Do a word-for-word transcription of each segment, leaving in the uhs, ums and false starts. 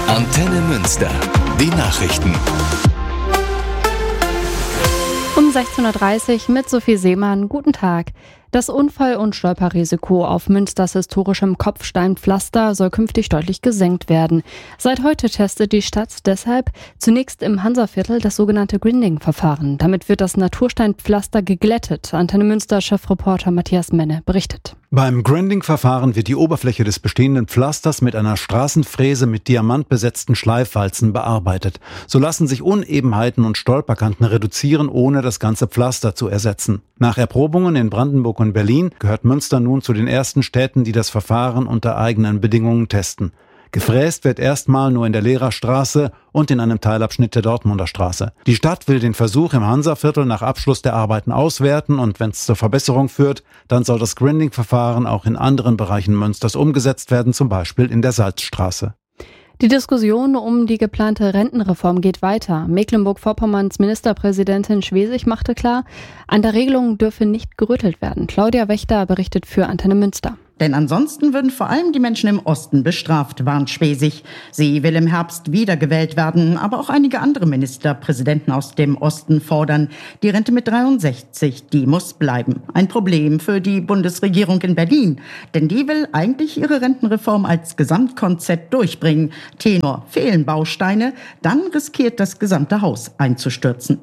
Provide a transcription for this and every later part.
Antenne Münster. Die Nachrichten. Um sechzehn Uhr dreißig mit Sophie Seemann. Guten Tag. Das Unfall- und Stolperrisiko auf Münsters historischem Kopfsteinpflaster soll künftig deutlich gesenkt werden. Seit heute testet die Stadt deshalb zunächst im Hansaviertel das sogenannte Grinding-Verfahren. Damit wird das Natursteinpflaster geglättet. Antenne Münster-Chefreporter Matthias Menne berichtet. Beim Grinding-Verfahren wird die Oberfläche des bestehenden Pflasters mit einer Straßenfräse mit diamantbesetzten Schleifwalzen bearbeitet. So lassen sich Unebenheiten und Stolperkanten reduzieren, ohne das ganze Pflaster zu ersetzen. Nach Erprobungen in Brandenburg und Berlin gehört Münster nun zu den ersten Städten, die das Verfahren unter eigenen Bedingungen testen. Gefräst wird erstmal nur in der Lehrerstraße und in einem Teilabschnitt der Dortmunder Straße. Die Stadt will den Versuch im Hansaviertel nach Abschluss der Arbeiten auswerten und wenn es zur Verbesserung führt, dann soll das Grinding-Verfahren auch in anderen Bereichen Münsters umgesetzt werden, zum Beispiel in der Salzstraße. Die Diskussion um die geplante Rentenreform geht weiter. Mecklenburg-Vorpommerns Ministerpräsidentin Schwesig machte klar, an der Regelung dürfe nicht gerüttelt werden. Claudia Wächter berichtet für Antenne Münster. Denn ansonsten würden vor allem die Menschen im Osten bestraft, warnt Schwesig. Sie will im Herbst wiedergewählt werden, aber auch einige andere Ministerpräsidenten aus dem Osten fordern, die Rente mit dreiundsechzig, die muss bleiben. Ein Problem für die Bundesregierung in Berlin, denn die will eigentlich ihre Rentenreform als Gesamtkonzept durchbringen. Tenor fehlen Bausteine, dann riskiert das gesamte Haus einzustürzen.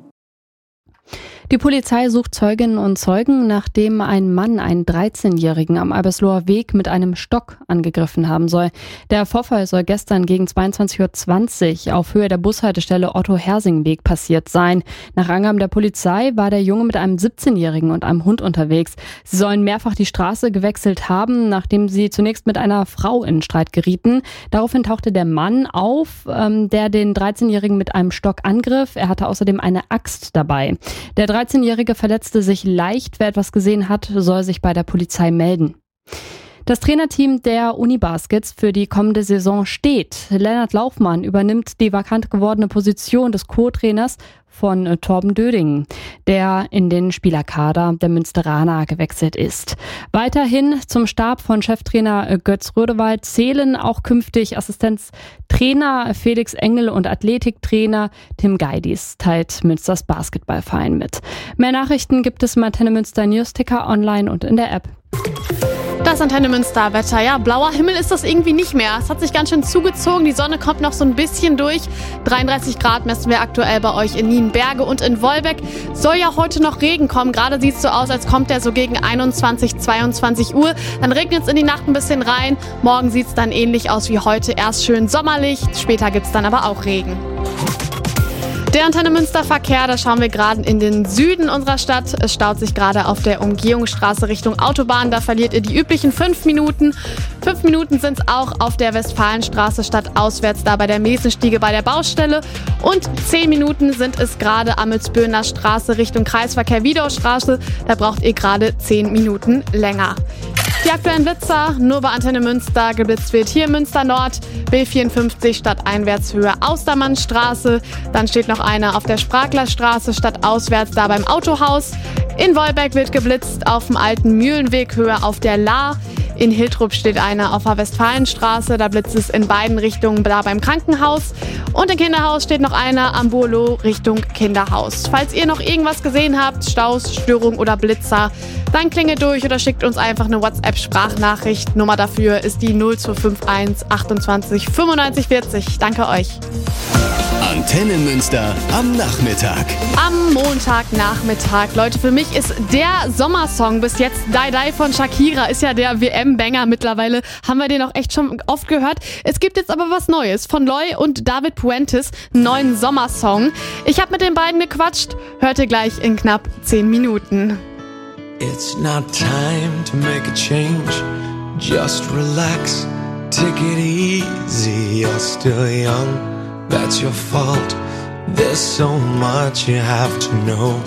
Die Polizei sucht Zeuginnen und Zeugen, nachdem ein Mann einen dreizehnjährigen am Albersloher Weg mit einem Stock angegriffen haben soll. Der Vorfall soll gestern gegen zweiundzwanzig Uhr zwanzig auf Höhe der Bushaltestelle Otto-Hersing-Weg passiert sein. Nach Angaben der Polizei war der Junge mit einem siebzehnjährigen und einem Hund unterwegs. Sie sollen mehrfach die Straße gewechselt haben, nachdem sie zunächst mit einer Frau in Streit gerieten. Daraufhin tauchte der Mann auf, ähm, der den dreizehnjährigen mit einem Stock angriff. Er hatte außerdem eine Axt dabei. Der dreizehnjährige verletzte sich leicht. Wer etwas gesehen hat, soll sich bei der Polizei melden. Das Trainerteam der Unibaskets für die kommende Saison steht. Lennart Laufmann übernimmt die vakant gewordene Position des Co-Trainers von äh, Torben Döding, der in den Spielerkader der Münsteraner gewechselt ist. Weiterhin zum Stab von Cheftrainer äh, Götz Rödewald zählen auch künftig Assistenztrainer Felix Engel und Athletiktrainer Tim Geidis, teilt Münsters Basketballverein mit. Mehr Nachrichten gibt es im Antenne Münster Newsticker online und in der App. Das Antenne Münster Wetter. Ja, blauer Himmel ist das irgendwie nicht mehr. Es hat sich ganz schön zugezogen. Die Sonne kommt noch so ein bisschen durch. dreiunddreißig Grad messen wir aktuell bei euch in Nienberge und in Wolbeck. Soll ja heute noch Regen kommen. Gerade sieht es so aus, als kommt der so gegen einundzwanzig, zweiundzwanzig Uhr. Dann regnet es in die Nacht ein bisschen rein. Morgen sieht es dann ähnlich aus wie heute. Erst schön sommerlich. Später gibt es dann aber auch Regen. Der Antenne Münster Verkehr, da schauen wir gerade in den Süden unserer Stadt. Es staut sich gerade auf der Umgehungsstraße Richtung Autobahn. Da verliert ihr die üblichen fünf Minuten. Fünf Minuten sind es auch auf der Westfalenstraße stadtauswärts, da bei der Mesenstiege bei der Baustelle. Und zehn Minuten sind es gerade Amelsböhner Straße Richtung Kreisverkehr Wiedaustraße. Da braucht ihr gerade zehn Minuten länger. Die aktuellen Blitzer, nur bei Antenne Münster. Geblitzt wird hier Münster Nord, B vierundfünfzig Stadteinwärtshöhe Austermannstraße. Dann steht noch einer auf der Spraglerstraße stadtauswärts, da beim Autohaus. In Wolbeck wird geblitzt auf dem alten Mühlenweg, Höhe auf der Lahr. In Hiltrup steht einer auf der Westfalenstraße, da blitzt es in beiden Richtungen, da beim Krankenhaus. Und im Kinderhaus steht noch einer am Buolo Richtung Kinderhaus. Falls ihr noch irgendwas gesehen habt, Staus, Störung oder Blitzer, dann klingelt durch oder schickt uns einfach eine WhatsApp-Sprachnachricht. Nummer dafür ist die null zwei fünf eins achtundzwanzig fünfundneunzig vierzig. Danke euch. Antenne Münster am Nachmittag. Am Montagnachmittag. Leute, für mich ist der Sommersong bis jetzt Die Die von Shakira. Ist ja der W M-Banger mittlerweile. Haben wir den auch echt schon oft gehört. Es gibt jetzt aber was Neues von Loy und David Puentes. Einen neuen Sommersong. Ich habe mit den beiden gequatscht. Hört ihr gleich in knapp zehn Minuten. It's not time to make a change. Just relax. Take it easy. You're still young. That's your fault. There's so much you have to know.